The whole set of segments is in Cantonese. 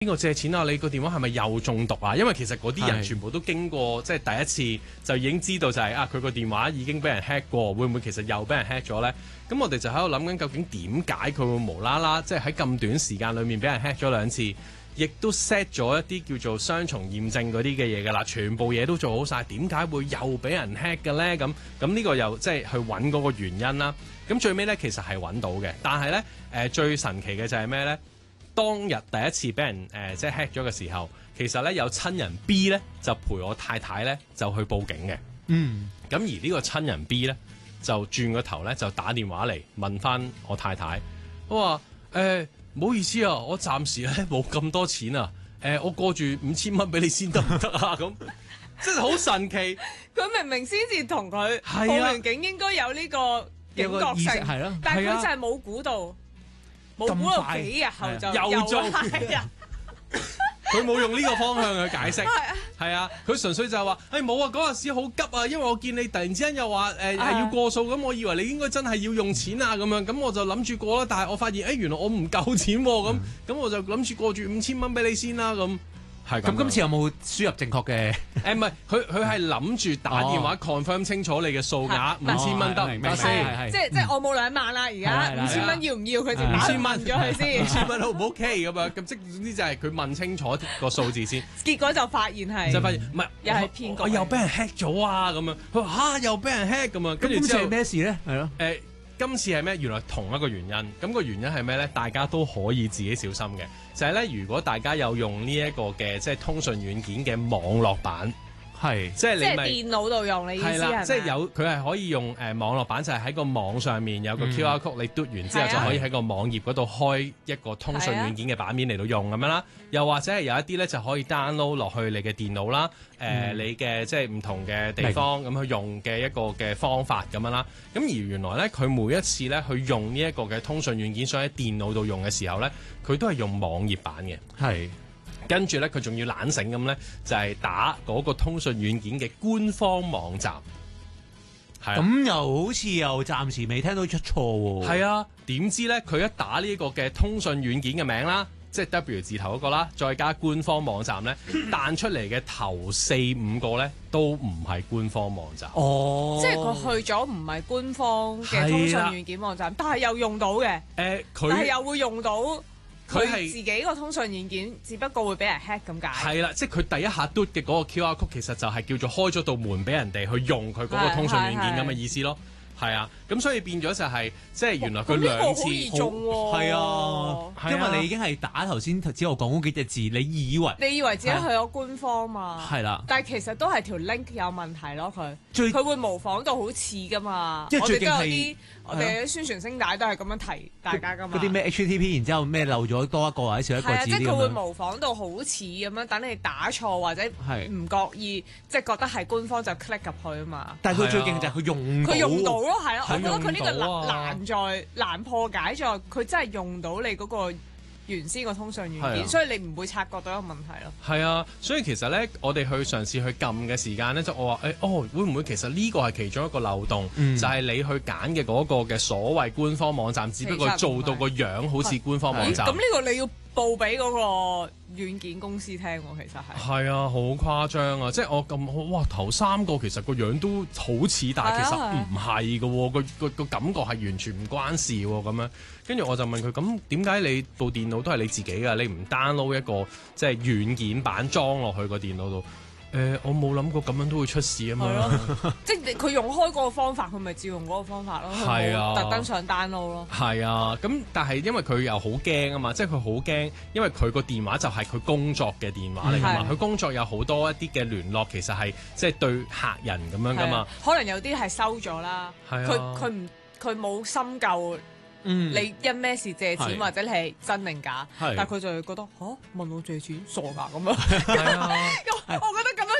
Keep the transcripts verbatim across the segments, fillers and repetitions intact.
邊個借錢啊？你個電話係咪又中毒啊？因為其實嗰啲人全部都經過即係第一次就已經知道就係、是、啊佢個電話已經俾人 hack 過，會唔會其實又俾人 hack 咗呢？咁我哋就喺度諗緊究竟點解佢會無啦啦即係喺咁短時間裡面俾人 hack 咗兩次，亦都 set 咗一啲叫做雙重驗證嗰啲嘅嘢㗎啦，全部嘢都做好晒，點解會又俾人 hack 嘅呢？咁咁呢個又即係去揾嗰個原因啦。咁最尾呢，其實係揾到嘅，但係呢，誒、呃、最神奇嘅就係咩呢？當日第一次俾人誒、呃、即係 hack 咗嘅時候，其實咧有親人 B 咧就陪我太太咧就去報警嘅。 嗯， 咁而呢個親人 B 咧就轉個頭咧就打電話嚟問翻我太太，我話誒唔好意思啊，我暫時咧冇咁多錢啊，誒、呃、我過住五千蚊俾你先得唔得啊？咁真係好神奇。 佢明明先至同佢報完警，應該有呢個警覺性， 係咯， 但係佢就係冇估到。冇估到幾日後就又做， 係啊！ 佢冇用呢個方向去解釋，係啊，佢純粹就係話：誒冇啊，嗰陣時好急啊，因為我見你突然之間又話誒係要過數，咁我以為你應該真係要用錢啊咁樣，咁我就諗住過啦。但係我發現誒原來我唔夠錢喎，咁咁我就諗住過住五千蚊俾你先啦咁。 咁今次有冇輸入正確嘅？ 誒唔係，佢佢係諗住打電話 confirm 清楚你嘅數額五千蚊得唔得先？ 即係即係我冇兩萬啦，而家五千蚊要唔要？佢就打問咗佢先。 五千蚊好唔 OK 咁樣？咁即總之就係佢問清楚個數字先。 結果就發現係， 就發現唔係又係騙局， 我又俾人 hack 咗啊咁樣。佢話嚇又俾人 hack 咁樣，跟住之後咩事咧？係咯誒。今次係咩？原來同一個原因，咁個原因係咩呢？大家都可以自己小心嘅，就係呢：如果大家有用呢一個嘅即係通訊軟件嘅網絡版，係即係你咪電腦度用，你意思係咪？ 即係有佢係可以用誒、呃、網絡版，就係喺個網上面有個 Q R code，、嗯、你嘟完之後就可以喺個網頁嗰度開一個通訊軟件嘅版面嚟到用咁樣啦。又或者係有一啲呢，就可以 download 落去你嘅電腦啦，誒、呃嗯、你嘅即係唔同嘅地方咁去用嘅一個嘅方法咁樣啦。咁而原來呢，佢每一次呢，去用呢一個嘅通訊軟件想喺電腦度用嘅時候呢，佢都係用網頁版嘅。係。跟住咧，佢仲要懶醒咁咧，就係、是、打嗰個通訊軟件嘅官方網站。係咁又好似又暫時未聽到出錯喎。 係啊，點知咧佢一打呢個嘅通訊軟件嘅名啦，即係 W 字頭嗰個啦，再加官方網站咧，彈出嚟嘅頭四五個咧都唔係官方網站。 哦， 即係佢去咗唔係官方嘅通訊軟件網站，但係又用到嘅。誒、呃，佢但係又會用到。佢係自己個通訊軟件，只不過會俾人 hack 咁解。係啦， 即係佢第一下嘟嘅嗰個 Q R code，其實就係叫做開咗道門俾人哋去用佢嗰個通訊軟件咁嘅意思咯。係啊，咁所以變咗就係、是、即係原來佢兩次係啊，因為你已經係打頭先頭先我講嗰幾隻字，你以為你以為自己去咗官方嘛？係啦，但係其實都係條 link 有問題咯。佢佢會模仿到好似噶嘛？即係最近係我哋都有啲我哋啲宣傳聲帶都係咁樣提大家噶嘛。 嗰啲咩 H T T P， 然之後咩漏咗多一個或者少一個字。係啊， 即係佢會模仿到好似咁樣，等你打錯或者唔覺意，即係覺得係官方就 click 入去啊嘛。 但係佢最勁就係佢用佢用到咯，係咯，我覺得佢呢個難難在難破解在佢真係用到你嗰個原先個通訊軟件，所以你唔會察覺到有問題咯。 係啊，所以其實咧，我哋去嘗試去撳嘅時間咧，就我話誒、欸，哦，會唔會其實呢個係其中一個漏洞，嗯、就係你去揀嘅嗰個嘅所謂官方網站，只不過做到個樣好似官方網站。 咁呢個你要報俾嗰個軟件公司聽喎，其實係。係啊，好誇張啊！即係我咁，哇頭三個其實個樣都好似，但係其實唔係嘅喎，個個個感覺係完全唔關事喎咁樣。跟住我就問佢：咁點解你部電腦都係你自己㗎？你唔 download 一個即係軟件版裝落去個電腦度？誒、呃，我冇諗過咁樣都會出事啊嘛！ 即係佢用開嗰個方法，佢咪照用嗰個方法咯。係啊，特登上 download 咯。係啊，咁但係因為佢又好驚啊嘛，即係佢好驚，因為佢個電話就係佢工作嘅電話嚟㗎嘛，佢工作有好多一啲嘅聯絡，其實係即係對客人咁樣㗎嘛。 可能有啲係收咗啦，佢佢唔佢冇深究。嗯，你因咩事借錢或者你係真定假？但係佢就會覺得嚇問我借錢傻㗎咁樣。係啊，我覺得咁樣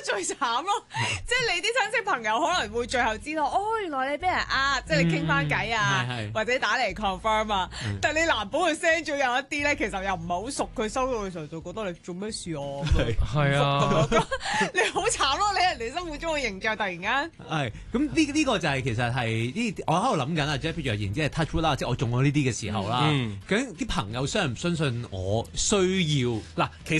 最慘咯，即係你啲親戚朋友可能會最後知道，哦，原來你俾人呃，即係你傾翻偈啊，或者打嚟 confirm 啊，但係你難保佢 send 咗有一啲咧，其實又唔係好熟，佢收到嘅時候就覺得你做咩事啊咁係啊， 你好慘咯，你喺人哋心目中嘅形象突然間係咁呢呢個就係其實係呢，我喺度諗緊啊，即係譬如然之係 touch wood 啦，即係我中咗呢啲嘅時候啦，究竟啲朋友相唔相信我需要嗱，其